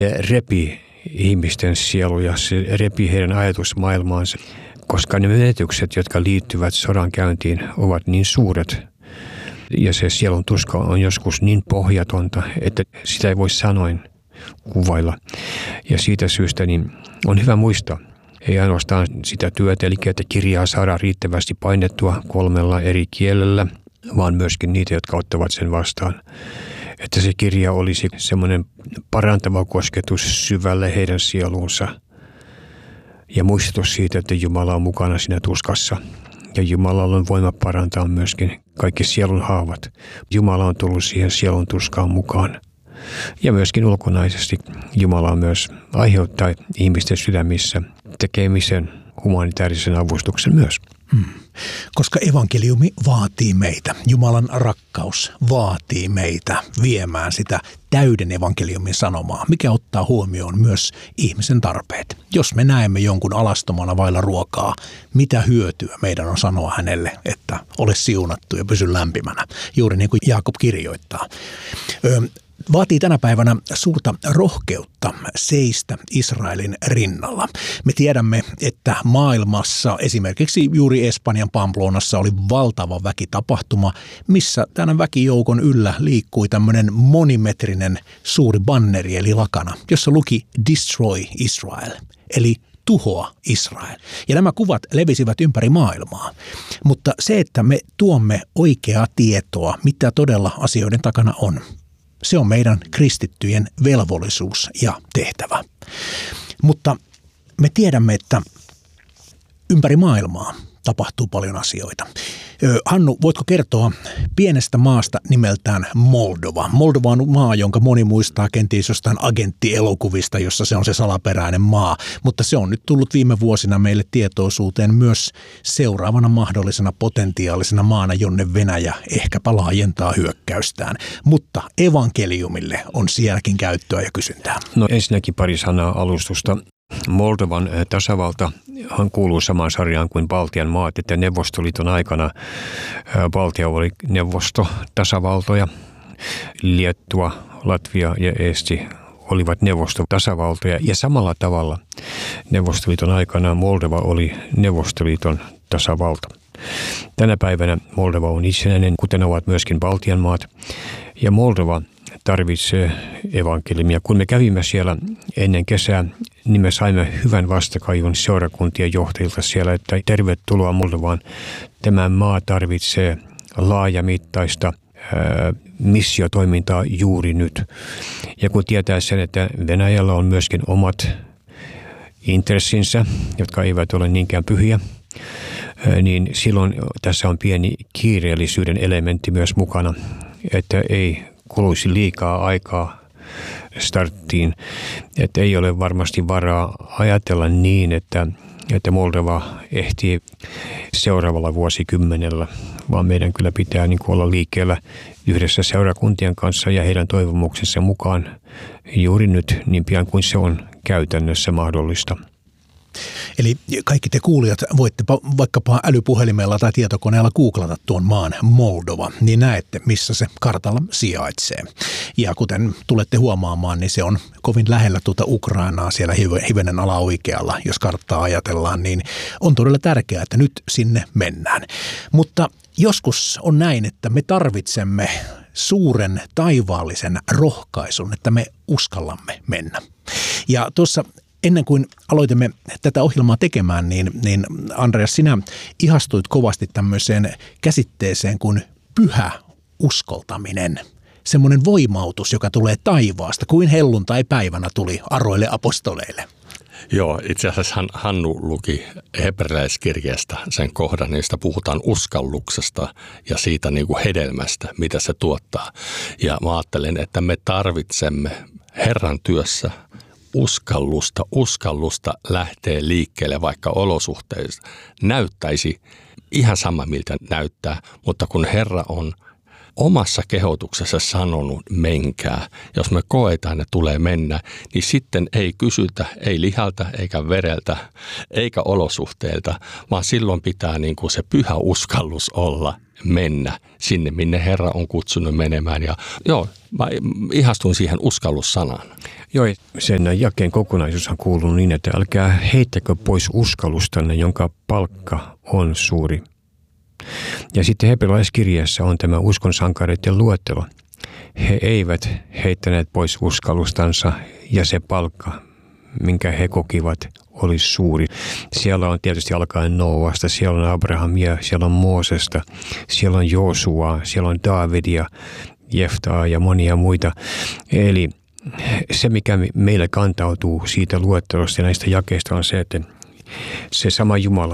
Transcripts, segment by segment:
repi ihmisten sieluja, se repi heidän ajatusmaailmaansa, koska ne menetykset, jotka liittyvät sodankäyntiin, ovat niin suuret. Ja se sielun tuska on joskus niin pohjatonta, että sitä ei voi sanoin kuvailla. Ja siitä syystä niin on hyvä muistaa, ei ainoastaan sitä työtä, eli että kirjaa saadaan riittävästi painettua 3 eri kielellä, vaan myöskin niitä, jotka ottavat sen vastaan. Että se kirja olisi semmoinen parantava kosketus syvälle heidän sieluunsa ja muistutus siitä, että Jumala on mukana siinä tuskassa. Ja Jumalalla on voima parantaa myöskin kaikki sielun haavat. Jumala on tullut siihen sielun tuskaan mukaan. Ja myöskin ulkonaisesti Jumala myös aiheuttaa ihmisten sydämissä tekemisen humanitaarisen avustuksen myös. Koska evankeliumi vaatii meitä, Jumalan rakkaus vaatii meitä viemään sitä täyden evankeliumin sanomaa, mikä ottaa huomioon myös ihmisen tarpeet. Jos me näemme jonkun alastomana vailla ruokaa, mitä hyötyä meidän on sanoa hänelle, että ole siunattu ja pysy lämpimänä, juuri niin kuin Jaakob kirjoittaa. Vaatii tänä päivänä suurta rohkeutta seistä Israelin rinnalla. Me tiedämme, että maailmassa, esimerkiksi juuri Espanjan Pamplonassa, oli valtava väkitapahtuma, missä tämän väkijoukon yllä liikkui tämmöinen monimetrinen suuri banneri eli lakana, jossa luki Destroy Israel, eli tuhoa Israel. Ja nämä kuvat levisivät ympäri maailmaa. Mutta se, että me tuomme oikeaa tietoa, mitä todella asioiden takana on, se on meidän kristittyjen velvollisuus ja tehtävä. Mutta me tiedämme, että ympäri maailmaa tapahtuu paljon asioita. Hannu, voitko kertoa pienestä maasta nimeltään Moldova? Moldova on maa, jonka moni muistaa kenties jostain agenttielokuvista, jossa se on se salaperäinen maa. Mutta se on nyt tullut viime vuosina meille tietoisuuteen myös seuraavana mahdollisena potentiaalisena maana, jonne Venäjä ehkäpä laajentaa hyökkäystään. Mutta evankeliumille on sielläkin käyttöä ja kysyntää. No ensinnäkin pari sanaa alustusta. Moldovan tasavaltahan kuuluu samaan sarjaan kuin Baltian maat, että Neuvostoliiton aikana Baltia oli neuvostotasavaltoja. Liettua, Latvia ja Eesti olivat neuvostotasavaltoja ja samalla tavalla Neuvostoliiton aikana Moldova oli Neuvostoliiton tasavalta. Tänä päivänä Moldova on itsenäinen, kuten ovat myöskin Baltian maat, ja Moldova tarvitsee evankeliumia. Kun me kävimme siellä ennen kesää, niin me saimme hyvän vastakaiun seurakuntien johtajilta siellä, että tervetuloa Moldovaan. Tämä maa tarvitsee laajamittaista missiotoimintaa juuri nyt. Ja kun tietää sen, että Venäjällä on myöskin omat intressinsä, jotka eivät ole niinkään pyhiä, niin silloin tässä on pieni kiireellisyyden elementti myös mukana, että ei kuluisi liikaa aikaa starttiin, että ei ole varmasti varaa ajatella niin, että Moldova ehtii seuraavalla vuosikymmenellä, vaan meidän kyllä pitää olla liikkeellä yhdessä seurakuntien kanssa ja heidän toivomuksensa mukaan juuri nyt niin pian kuin se on käytännössä mahdollista. Eli kaikki te kuulijat voitte vaikkapa älypuhelimella tai tietokoneella googlata tuon maan Moldova, niin näette, missä se kartalla sijaitsee. Ja kuten tulette huomaamaan, niin se on kovin lähellä tuota Ukrainaa siellä hivenen alaoikealla, jos karttaa ajatellaan, niin on todella tärkeää, että nyt sinne mennään. Mutta joskus on näin, että me tarvitsemme suuren taivaallisen rohkaisun, että me uskallamme mennä. Ja tuossa ennen kuin aloitimme tätä ohjelmaa tekemään, niin Andreas, sinä ihastuit kovasti tämmöiseen käsitteeseen kuin pyhä uskoltaminen. Semmoinen voimautus, joka tulee taivaasta, kuin helluntai-päivänä tuli aroille apostoleille. Joo, itse asiassa Hannu luki hebrealaiskirjasta sen kohdan, josta puhutaan uskalluksesta ja siitä niin kuin hedelmästä, mitä se tuottaa. Ja mä ajattelen, että me tarvitsemme Herran työssä uskallusta lähtee liikkeelle, vaikka olosuhteista näyttäisi ihan sama, miltä näyttää, mutta kun Herra on omassa kehotuksessa sanonut menkää, jos me koetaan, että tulee mennä, niin sitten ei kysytä, ei lihalta, eikä vereltä, eikä olosuhteilta, vaan silloin pitää niin kuin se pyhä uskallus olla mennä sinne, minne Herra on kutsunut menemään. Ja joo, mä ihastuin siihen uskallussanaan. Joo, sen jakeen kokonaisuushan kuuluu niin, että älkää heittäkö pois uskallustanne, jonka palkka on suuri. Ja sitten hebrealaiskirjeessä on tämä uskon sankareiden luettelo. He eivät heittäneet pois uskallustansa ja se palkka, minkä he kokivat, oli suuri. Siellä on tietysti alkaen Noasta, siellä on Abrahamia, siellä on Moosesta, siellä on Joosuaa, siellä on Daavidia, Jeftaa ja monia muita. Eli se, mikä meille kantautuu siitä luettelosta ja näistä jakeista on se, että se sama Jumala,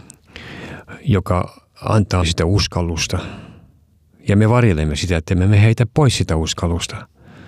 joka antaa sitä uskallusta, ja me varjelemme sitä, että me heitä pois sitä uskallusta,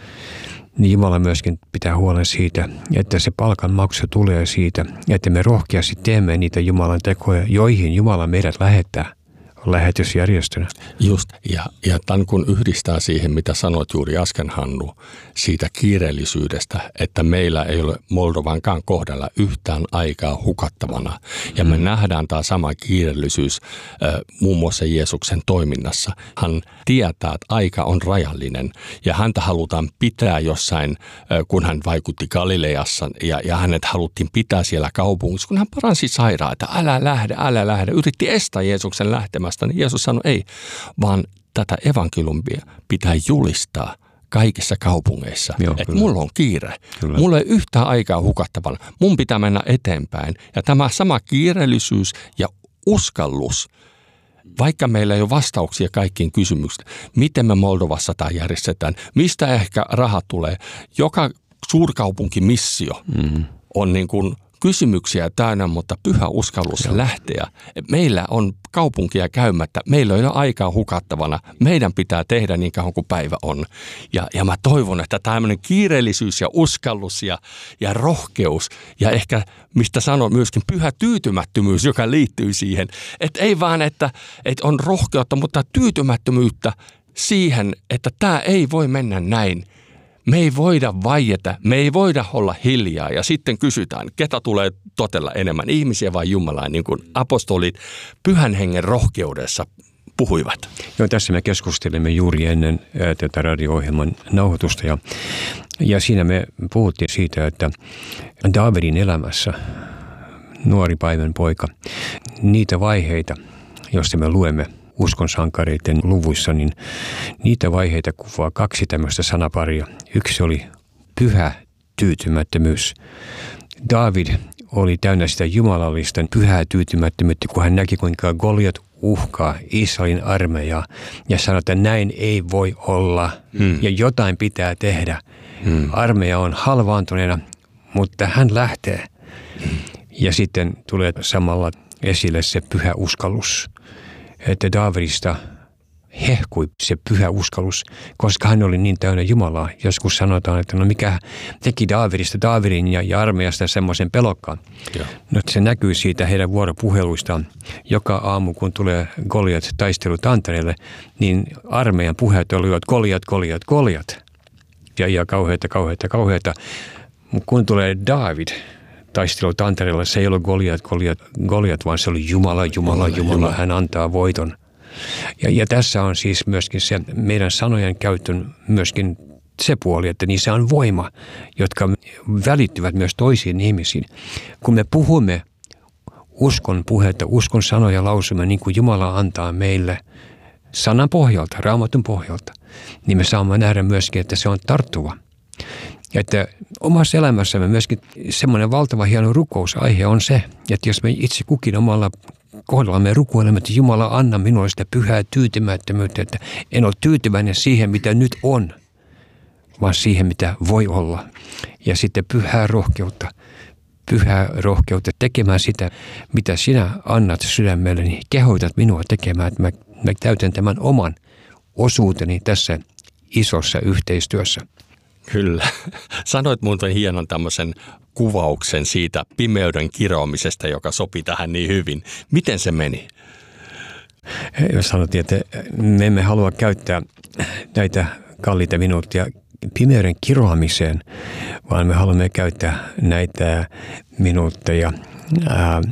niin Jumala myöskin pitää huolen siitä, että se palkanmaksu tulee siitä, että me rohkeasti teemme niitä Jumalan tekoja, joihin Jumala meidät lähettää lähetysjärjestönä. Just, ja tämän kun yhdistää siihen, mitä sanoit juuri äsken, Hannu, siitä kiireellisyydestä, että meillä ei ole Moldovankaan kohdalla yhtään aikaa hukattavana. Ja me nähdään tämä sama kiireellisyys muun muassa Jeesuksen toiminnassa. Hän tietää, että aika on rajallinen ja häntä halutaan pitää jossain, kun hän vaikutti Galileassa ja hänet haluttiin pitää siellä kaupungissa, kun hän paransi sairaita. Älä lähde. Yritti estää Jeesuksen lähtemästä. Niin Jeesus sanoi ei, vaan tätä evankeliumia pitää julistaa kaikissa kaupungeissa. Että mulla on kiire. Kyllä. Mulla ei yhtään aikaa hukattavana. Mun pitää mennä eteenpäin. Ja tämä sama kiireellisyys ja uskallus, vaikka meillä ei ole vastauksia kaikkiin kysymyksiin, miten me Moldovassa tämä järjestetään, mistä ehkä rahat tulee. Joka suurkaupunkimissio on niin kuin kysymyksiä täynnä, mutta pyhä uskallus lähteä. Meillä on kaupunkia käymättä, meillä ei ole aikaa hukattavana, meidän pitää tehdä niin kauan kuin päivä on. Ja mä toivon, että tämmöinen kiireellisyys ja uskallus ja rohkeus ja ehkä, mistä sanon myöskin pyhä tyytymättömyys, joka liittyy siihen, että ei vaan, että on rohkeutta, mutta tyytymättömyyttä siihen, että tämä ei voi mennä näin. Me ei voida vaieta, me ei voida olla hiljaa ja sitten kysytään, ketä tulee totella enemmän, ihmisiä vai Jumalaa, niin kuin apostolit pyhän hengen rohkeudessa puhuivat. Joo, tässä me keskustelimme juuri ennen tätä radio-ohjelman nauhoitusta ja siinä me puhuttiin siitä, että Daavidin elämässä, nuori paimen poika, niitä vaiheita, joista me luemme uskon sankareiden luvuissa, niin niitä vaiheita kuvaa kaksi tämmöistä sanaparia. Yksi oli pyhä tyytymättömyys. Daavid oli täynnä sitä jumalallista pyhää tyytymättömyyttä, kun hän näki, kuinka Goliat uhkaa Israelin armeijaa ja sanoi, että näin ei voi olla ja jotain pitää tehdä. Armeija on halvaantuneena, mutta hän lähtee. Ja sitten tulee samalla esille se pyhä uskallus, että Daavidista hehkui se pyhä uskallus, koska hän oli niin täynnä Jumalaa. Joskus sanotaan, että no mikä teki Daavidin ja armeijasta semmoisen pelokkaan. No se näkyy siitä heidän vuoropuheluistaan. Joka aamu, kun tulee Goliat taistelutantereelle, niin armeijan puheet olivat Goliat. Ja kauheata. Mutta kun tulee Daavid taistelutantereella, se ei ole Goliat, vaan se oli Jumala. Hän antaa voiton. Ja tässä on siis myöskin se meidän sanojen käytön myöskin se puoli, että niissä on voima, jotka välittyvät myös toisiin ihmisiin. Kun me puhumme uskon puhetta, uskon sanoja lausumme niin kuin Jumala antaa meille sanan pohjalta, Raamatun pohjalta, niin me saamme nähdä myöskin, että se on tarttuva. Että omassa elämässämme myöskin semmoinen valtava hieno rukousaihe on se, että jos me itse kukin omalla kohdallamme rukoilemme, että Jumala anna minulle sitä pyhää tyytymättömyyttä, että en ole tyytyväinen siihen, mitä nyt on, vaan siihen, mitä voi olla. Ja sitten pyhää rohkeutta tekemään sitä, mitä sinä annat sydämelle, niin kehoitat minua tekemään, että mä täytän tämän oman osuuteni tässä isossa yhteistyössä. Kyllä. Sanoit muuten hienon tämmöisen kuvauksen siitä pimeyden kiroamisesta, joka sopi tähän niin hyvin. Miten se meni? Sanottiin, että me emme halua käyttää näitä kalliita minuuttia pimeyden kiroamiseen, vaan me haluamme käyttää näitä minuutteja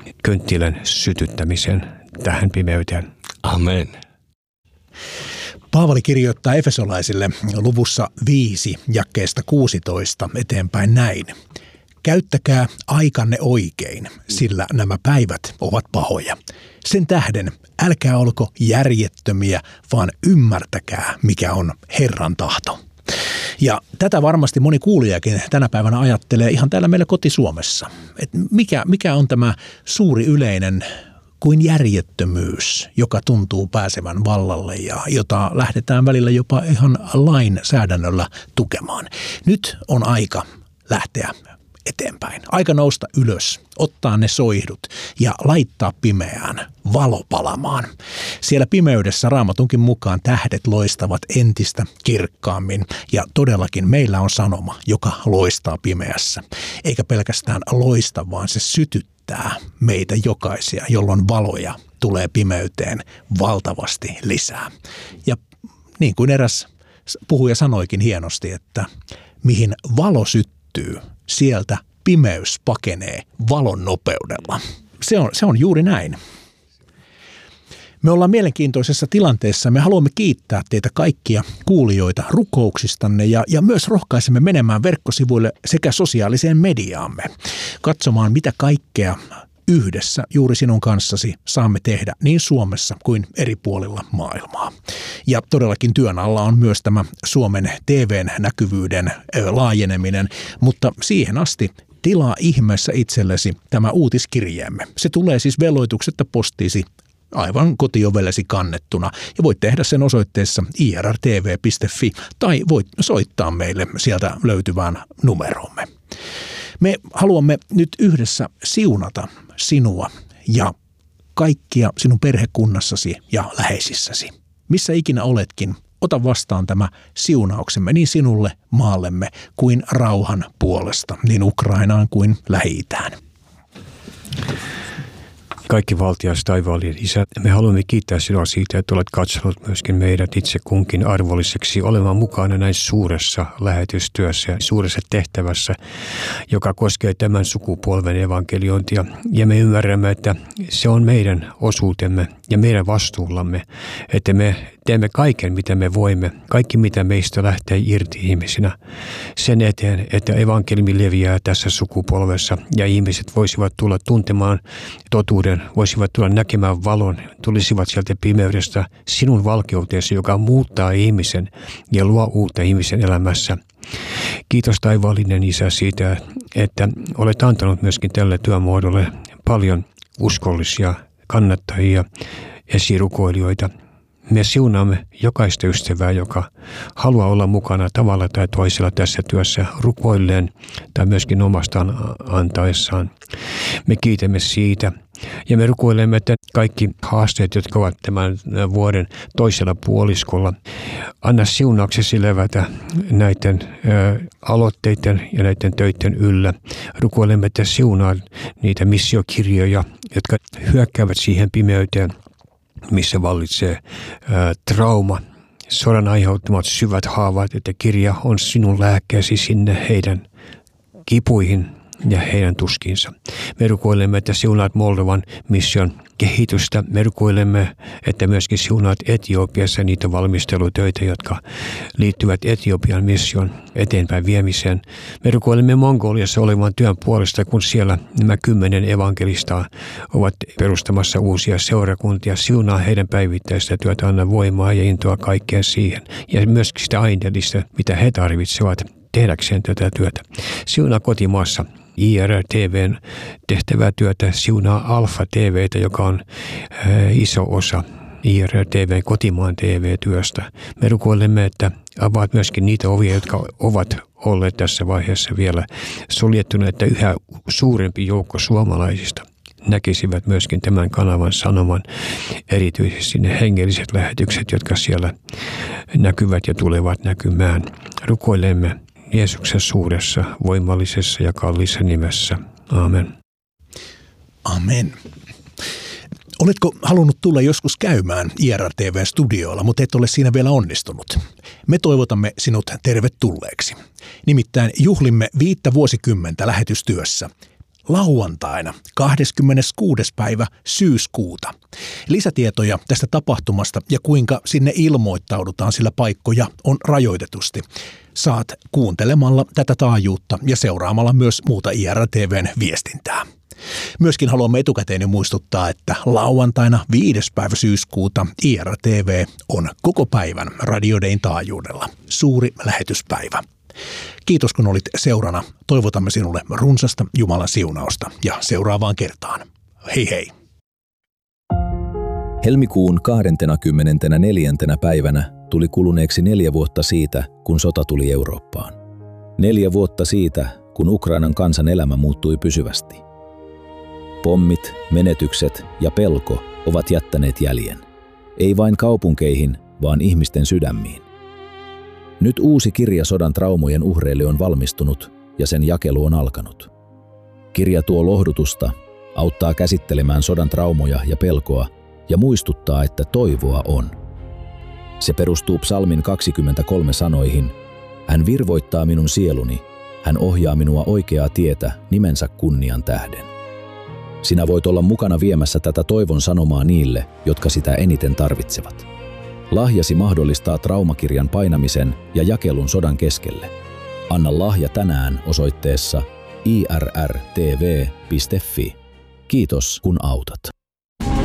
kynttilän sytyttämiseen tähän pimeyteen. Amen. Paavali kirjoittaa Efesolaisille luvussa 5 jakeesta 16 eteenpäin näin. Käyttäkää aikanne oikein, sillä nämä päivät ovat pahoja. Sen tähden älkää olko järjettömiä, vaan ymmärtäkää, mikä on Herran tahto. Ja tätä varmasti moni kuulijakin tänä päivänä ajattelee ihan täällä meillä koti-Suomessa. Että mikä on tämä suuri yleinen kuin järjettömyys, joka tuntuu pääsevän vallalle ja jota lähdetään välillä jopa ihan lainsäädännöllä tukemaan. Nyt on aika lähteä eteenpäin. Aika nousta ylös, ottaa ne soihdut ja laittaa pimeään valo palamaan. Siellä pimeydessä Raamatunkin mukaan tähdet loistavat entistä kirkkaammin ja todellakin meillä on sanoma, joka loistaa pimeässä. Eikä pelkästään loista, vaan se sytyttää meitä jokaisia, jolloin valoja tulee pimeyteen valtavasti lisää. Ja niin kuin eräs puhuja sanoikin hienosti, että mihin valo syttyy, sieltä pimeys pakenee valon nopeudella. Se on juuri näin. Me ollaan mielenkiintoisessa tilanteessa. Me haluamme kiittää teitä kaikkia kuulijoita rukouksistanne ja myös rohkaisemme menemään verkkosivuille sekä sosiaaliseen mediaamme. Katsomaan, mitä kaikkea yhdessä juuri sinun kanssasi saamme tehdä niin Suomessa kuin eri puolilla maailmaa. Ja todellakin työn alla on myös tämä Suomen TV:n näkyvyyden laajeneminen, mutta siihen asti tilaa ihmeessä itsellesi tämä uutiskirjeemme. Se tulee siis velvoituksetta postiisi aivan kotiovellesi kannettuna ja voit tehdä sen osoitteessa irrtv.fi tai voit soittaa meille sieltä löytyvään numeromme. Me haluamme nyt yhdessä siunata sinua ja kaikkia sinun perhekunnassasi ja läheisissäsi. Missä ikinä oletkin, ota vastaan tämä siunauksemme niin sinulle, maallemme kuin rauhan puolesta, niin Ukrainaan kuin Lähi-itään. Kaikki valtias taivaallinen Isä, me haluamme kiittää sinua siitä, että olet katsonut myöskin meidät itse kunkin arvolliseksi olemaan mukana näin suuressa lähetystyössä ja suuressa tehtävässä, joka koskee tämän sukupolven evankeliointia. Ja me ymmärrämme, että se on meidän osuutemme ja meidän vastuullamme, että me teemme kaiken, mitä me voimme, kaikki mitä meistä lähtee irti ihmisinä sen eteen, että evankeliumi leviää tässä sukupolvessa ja ihmiset voisivat tulla tuntemaan totuuden, voisivat tulla näkemään valon, tulisivat sieltä pimeydestä sinun valkeuteesi, joka muuttaa ihmisen ja luo uutta ihmisen elämässä. Kiitos taivaallinen Isä siitä, että olet antanut myöskin tälle työmuodolle paljon uskollisia kannattajia, esirukoilijoita. Me siunaamme jokaista ystävää, joka haluaa olla mukana tavalla tai toisella tässä työssä rukoilleen tai myöskin omastaan antaessaan. Me kiitämme siitä ja me rukoilemme, että kaikki haasteet, jotka ovat tämän vuoden toisella puoliskolla, anna siunauksesi levätä näiden aloitteiden ja näiden töiden yllä. Rukoilemme, että siunaa niitä missiokirjoja, jotka hyökkäävät siihen pimeyteen, missä vallitsee trauma, sodan aiheuttamat syvät haavat, että kirja on sinun lääkkeesi sinne heidän kipuihin ja heidän tuskiinsa. Me rukoilemme, että siunaat Moldovan mission kehitystä. Me rukoilemme, että myöskin siunaat Etiopiassa niitä valmistelutöitä, jotka liittyvät Etiopian mission eteenpäin viemiseen. Me rukoilemme Mongoliassa olevan työn puolesta, kun siellä nämä 10 evankelistaa ovat perustamassa uusia seurakuntia. Siunaa heidän päivittäistä työtä, anna voimaa ja intoa kaikkeen siihen. Ja myöskin sitä aineellista, mitä he tarvitsevat tehdäkseen tätä työtä. Siunaa kotimaassa IRTV:n tehtävää työtä, siunaa Alfa TV:tä, joka on iso osa IRTV:n kotimaan TV-työstä. Me rukoilemme, että avaat myöskin niitä ovia, jotka ovat olleet tässä vaiheessa vielä suljettuna, että yhä suurempi joukko suomalaisista näkisivät myöskin tämän kanavan sanoman, erityisesti ne hengelliset lähetykset, jotka siellä näkyvät ja tulevat näkymään. Rukoilemme Jeesuksen suuressa, voimallisessa ja kalliissa nimessä. Aamen. Amen. Oletko halunnut tulla joskus käymään IRTV-studioilla, mutta et ole siinä vielä onnistunut? Me toivotamme sinut tervetulleeksi. Nimittäin juhlimme 5 vuosikymmentä lähetystyössä. lauantaina 26. päivä syyskuuta. Lisätietoja tästä tapahtumasta ja kuinka sinne ilmoittaudutaan, sillä paikkoja on rajoitetusti, saat kuuntelemalla tätä taajuutta ja seuraamalla myös muuta IRTV:n viestintää. Myöskin haluamme etukäteen muistuttaa, että lauantaina 5. päivä syyskuuta IRTV on koko päivän Radio Dayn taajuudella. Suuri lähetyspäivä. Kiitos kun olit seurana. Toivotamme sinulle runsasta Jumalan siunausta ja seuraavaan kertaan. Hei hei! Helmikuun 24. päivänä tuli kuluneeksi 4 vuotta siitä, kun sota tuli Eurooppaan. 4 vuotta siitä, kun Ukrainan kansan elämä muuttui pysyvästi. Pommit, menetykset ja pelko ovat jättäneet jäljen. Ei vain kaupunkeihin, vaan ihmisten sydämiin. Nyt uusi kirja sodan traumojen uhreille on valmistunut ja sen jakelu on alkanut. Kirja tuo lohdutusta, auttaa käsittelemään sodan traumoja ja pelkoa ja muistuttaa, että toivoa on. Se perustuu Psalmin 23 sanoihin: Hän virvoittaa minun sieluni, hän ohjaa minua oikeaa tietä nimensä kunnian tähden. Sinä voit olla mukana viemässä tätä toivon sanomaa niille, jotka sitä eniten tarvitsevat. Lahjasi mahdollistaa traumakirjan painamisen ja jakelun sodan keskelle. Anna lahja tänään osoitteessa irrtv.fi. Kiitos kun autat.